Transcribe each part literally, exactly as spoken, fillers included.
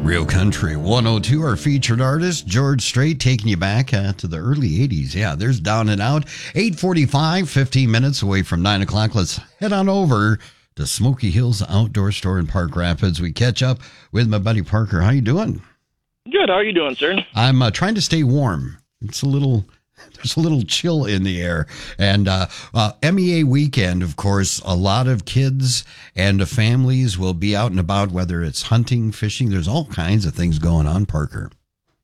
Real Country one oh two, our featured artist, George Strait, taking you back uh, to the early eighties. Yeah, there's Down and Out. eight forty-five, fifteen minutes away from nine o'clock. Let's head on over to Smoky Hills Outdoor Store in Park Rapids. We catch up with my buddy Parker. How you doing? Good. How are you doing, sir? I'm uh, trying to stay warm. It's a little... There's a little chill in the air. And uh, uh, M E A weekend, of course, a lot of kids and uh, families will be out and about, whether it's hunting, fishing. There's all kinds of things going on, Parker.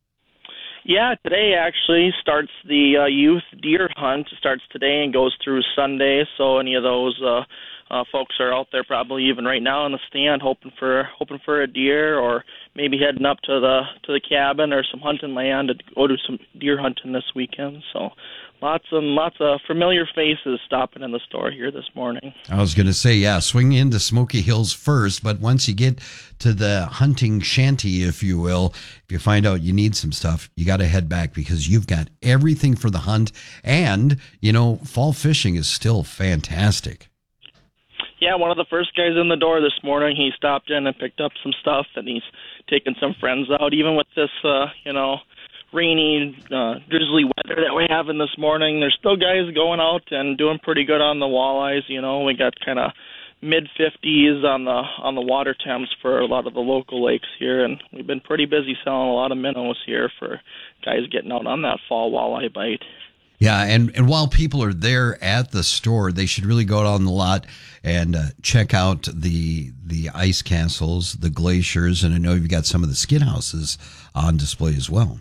Yeah, today actually starts the uh, youth deer hunt. It starts today and goes through Sunday. So any of those uh, uh, folks are out there probably even right now in the stand hoping for hoping for a deer, or maybe heading up to the to the cabin or some hunting land to go do some deer hunting this weekend. So lots and lots of familiar faces stopping in the store here this morning. I was going to say, yeah, swing into Smoky Hills first, but once you get to the hunting shanty, if you will, if you find out you need some stuff, you got to head back because you've got everything for the hunt. And, you know, fall fishing is still fantastic. Yeah, one of the first guys in the door this morning, he stopped in and picked up some stuff, and he's taking some friends out. Even with this, uh, you know, rainy, uh, drizzly weather that we're having this morning, there's still guys going out and doing pretty good on the walleyes. You know, we got kind of mid fifties on the on the water temps for a lot of the local lakes here, and we've been pretty busy selling a lot of minnows here for guys getting out on that fall walleye bite. Yeah, and, and while people are there at the store, they should really go out on the lot and uh, check out the the ice castles, the glaciers, and I know you've got some of the skid houses on display as well.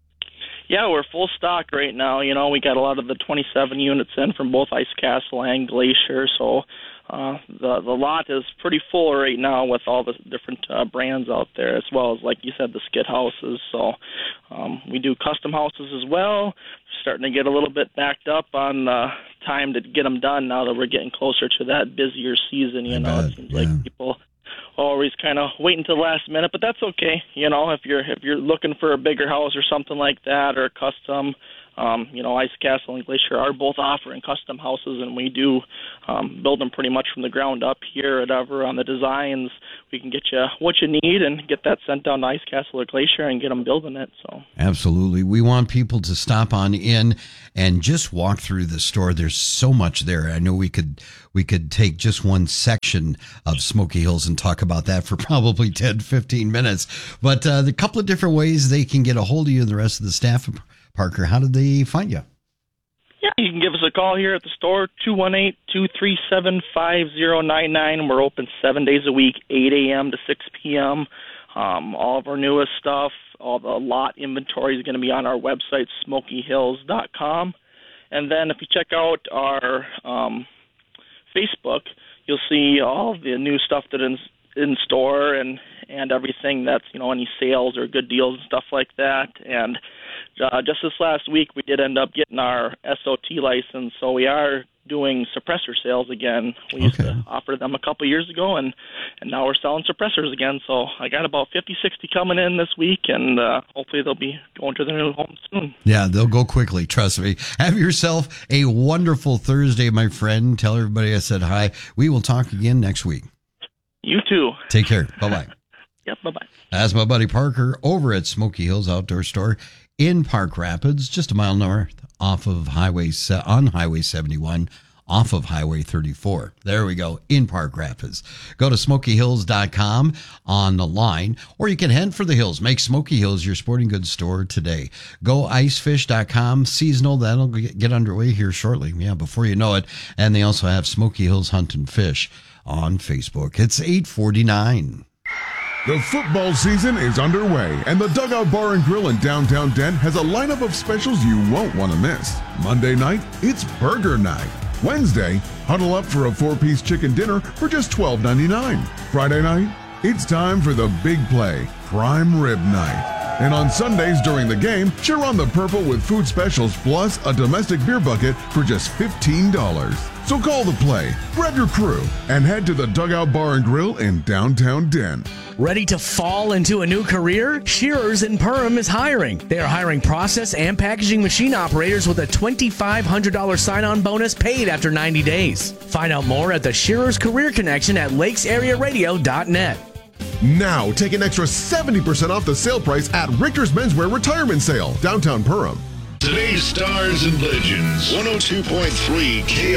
Yeah, we're full stock right now. You know, we got a lot of the twenty-seven units in from both Ice Castle and Glacier, so uh, the the lot is pretty full right now with all the different uh, brands out there, as well as, like you said, the skid houses. So um, we do custom houses as well. Starting to get a little bit backed up on uh, time to get them done now that we're getting closer to that busier season. You I know, bet, it seems yeah. like people always kind of wait until the last minute, but that's okay. You know, if you're if you're looking for a bigger house or something like that, or a custom, um, you know, Ice Castle and Glacier are both offering custom houses, and we do um, build them pretty much from the ground up here at Ever on the designs. We can get you what you need and get that sent down to Ice Castle or Glacier and get them building it. So absolutely, we want people to stop on in and just walk through the store. There's so much there. I know we could we could take just one section of Smoky Hills and talk about that for probably ten, fifteen minutes. But uh, the couple of different ways they can get a hold of you and the rest of the staff. Parker, how did they find you? Yeah, you can give us a call here at the store, two one eight, two three seven, five zero nine nine. We're open seven days a week, eight a.m. to six p.m. Um, all of our newest stuff, all the lot inventory is going to be on our website, smoky hills dot com. And then if you check out our um, Facebook, you'll see all the new stuff that is in store and, and everything that's, you know, any sales or good deals and stuff like that. And Uh, just this last week, we did end up getting our S O T license, so we are doing suppressor sales again. We used Okay. to offer them a couple years ago, and, and now we're selling suppressors again. So I got about fifty, sixty coming in this week, and uh, hopefully they'll be going to their new home soon. Yeah, they'll go quickly, trust me. Have yourself a wonderful Thursday, my friend. Tell everybody I said hi. We will talk again next week. You too. Take care. Bye-bye. Yep, bye-bye. That's my buddy Parker over at Smoky Hills Outdoor Store in Park Rapids, just a mile north off of Highway on Highway seventy-one, off of Highway thirty-four. There we go, in Park Rapids. Go to smoky hills dot com on the line, or you can head for the hills. Make Smoky Hills your sporting goods store today. Go ice fish dot com, seasonal. That'll get underway here shortly. Yeah, before you know it. And they also have Smoky Hills Hunt and Fish on Facebook. It's eight forty-nine. The football season is underway, and the Dugout Bar and Grill in downtown Dent has a lineup of specials you won't want to miss. Monday night, it's burger night. Wednesday, huddle up for a four-piece chicken dinner for just twelve ninety-nine. Friday night, it's time for the big play, prime rib night. And on Sundays during the game, cheer on the purple with food specials plus a domestic beer bucket for just fifteen dollars. So call the play, grab your crew, and head to the Dugout Bar and Grill in downtown Dent. Ready to fall into a new career? Shearers in Perham is hiring. They are hiring process and packaging machine operators with a twenty-five hundred dollars sign-on bonus paid after ninety days. Find out more at the Shearers Career Connection at lakes area radio dot net. Now, take an extra seventy percent off the sale price at Richter's Menswear Retirement Sale, downtown Perham. Today's Stars and Legends, one oh two point three K